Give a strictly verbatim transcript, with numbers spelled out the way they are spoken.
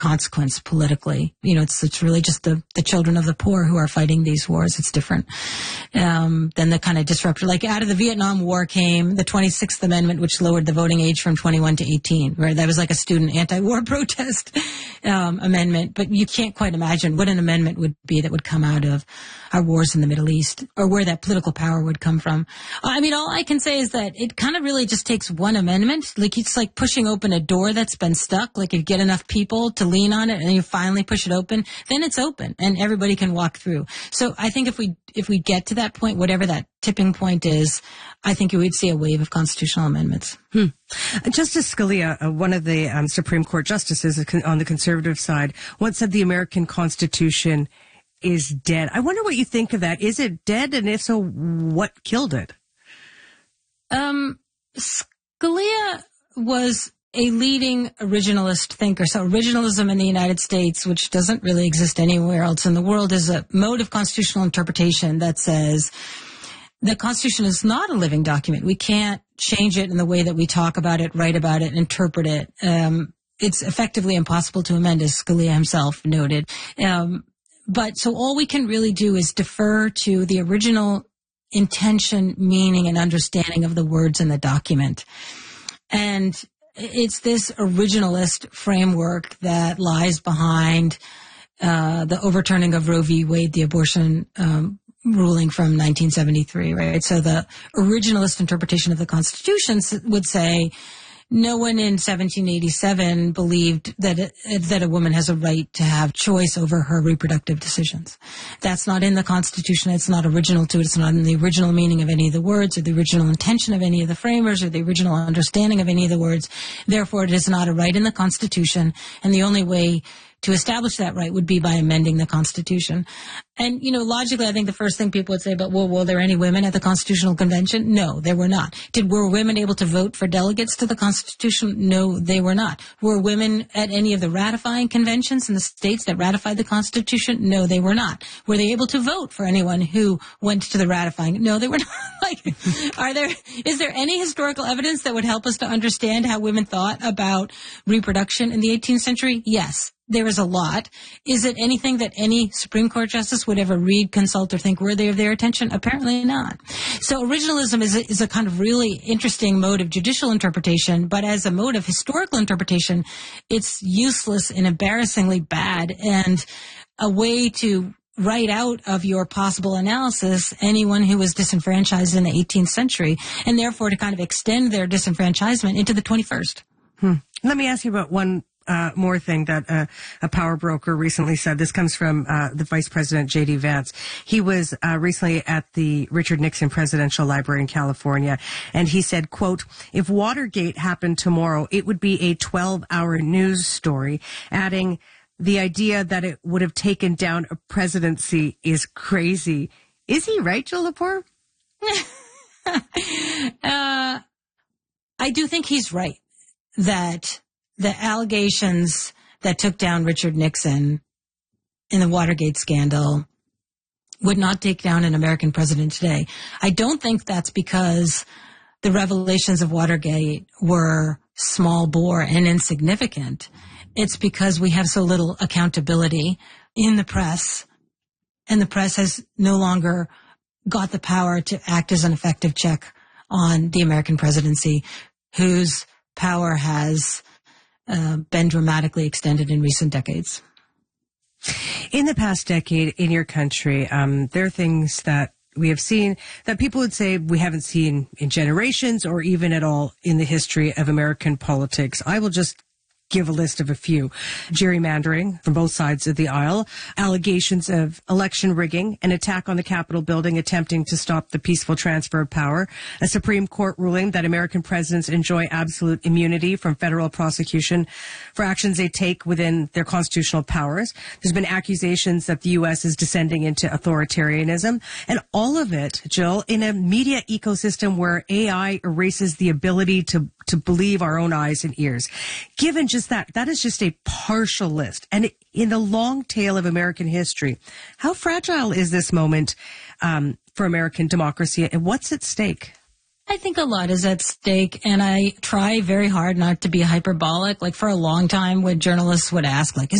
consequence politically. You know, it's it's really just the, the children of the poor who are fighting these wars. It's different um, than the kind of disruptor. Like out of the Vietnam War came the twenty-sixth Amendment, which lowered the voting age from twenty-one to eighteen, right? That was like a student anti-war protest um, amendment. But you can't quite imagine what an amendment would be that would come out of our wars in the Middle East, or where that political power would come from. I mean, all I can say is that it kind of really just takes one amendment. Like it's like pushing open a door that's been stuck. Like you get enough people to lean on it and you finally push it open, then it's open and everybody can walk through. So I think if we if we get to that point, whatever that tipping point is, I think you would see a wave of constitutional amendments. Hmm. Justice Scalia, uh, one of the um, Supreme Court justices on the conservative side, once said the American Constitution is dead. I wonder what you think of that. Is it dead? And if so, what killed it? Um, Scalia was a leading originalist thinker. So originalism in the United States, which doesn't really exist anywhere else in the world, is a mode of constitutional interpretation that says the Constitution is not a living document. We can't change it in the way that we talk about it, write about it, interpret it. Um, it's effectively impossible to amend, as Scalia himself noted. Um, but so all we can really do is defer to the original intention, meaning, and understanding of the words in the document. And it's this originalist framework that lies behind uh, the overturning of Roe v. Wade, the abortion um, ruling from nineteen seventy-three, right? So the originalist interpretation of the Constitution would say no one in seventeen eighty-seven believed that it, that a woman has a right to have choice over her reproductive decisions. That's not in the Constitution. It's not original to it. It's not in the original meaning of any of the words or the original intention of any of the framers or the original understanding of any of the words. Therefore, it is not a right in the Constitution, and the only way to establish that right would be by amending the Constitution. And, you know, logically, I think the first thing people would say, but, well, were there any women at the Constitutional Convention? No, there were not. Did, were women able to vote for delegates to the Constitution? No, they were not. Were women at any of the ratifying conventions in the states that ratified the Constitution? No, they were not. Were they able to vote for anyone who went to the ratifying? No, they were not. Like, are there, is there any historical evidence that would help us to understand how women thought about reproduction in the eighteenth century? Yes. There is a lot. Is it anything that any Supreme Court justice would ever read, consult, or think worthy of their attention? Apparently not. So originalism is a, is a kind of really interesting mode of judicial interpretation, but as a mode of historical interpretation, it's useless and embarrassingly bad, and a way to write out of your possible analysis anyone who was disenfranchised in the eighteenth century, and therefore to kind of extend their disenfranchisement into the twenty-first. Hmm. Let me ask you about one Uh, more thing that uh, a power broker recently said. This comes from uh, the Vice President, J D Vance. He was uh, recently at the Richard Nixon Presidential Library in California, and he said, quote, if Watergate happened tomorrow, it would be a twelve-hour news story, adding, the idea that it would have taken down a presidency is crazy. Is he right, Jill Lepore? uh, I do think he's right that the allegations that took down Richard Nixon in the Watergate scandal would not take down an American president today. I don't think that's because the revelations of Watergate were small bore and insignificant. It's because we have so little accountability in the press, and the press has no longer got the power to act as an effective check on the American presidency, whose power has uh, been dramatically extended in recent decades. In the past decade in your country, um, there are things that we have seen that people would say we haven't seen in generations or even at all in the history of American politics. I will just give a list of a few. Gerrymandering from both sides of the aisle, allegations of election rigging, an attack on the Capitol building attempting to stop the peaceful transfer of power, a Supreme Court ruling that American presidents enjoy absolute immunity from federal prosecution for actions they take within their constitutional powers. There's been accusations that the U S is descending into authoritarianism, and all of it, Jill, in a media ecosystem where A I erases the ability to to believe our own eyes and ears. Given just that, that is just a partial list. And in the long tail of American history, how fragile is this moment um, for American democracy, and what's at stake? I think a lot is at stake, and I try very hard not to be hyperbolic. Like, for a long time, when journalists would ask, like, is